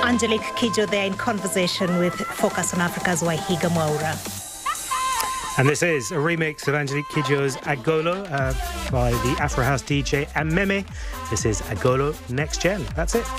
Angelique Kidjo there in conversation with Focus on Africa's Wahiga Mwaura. And this is a remix of Angelique Kidjo's Agolo by the Afro House DJ Ameme. This is Agolo Next Gen. That's it.